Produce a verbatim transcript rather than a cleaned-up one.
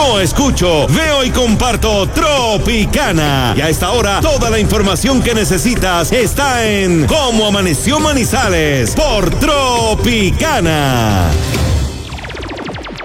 no escucho, veo y comparto Tropicana. Y a esta hora, toda la información que necesitas está en Cómo Amaneció Manizales por Tropicana.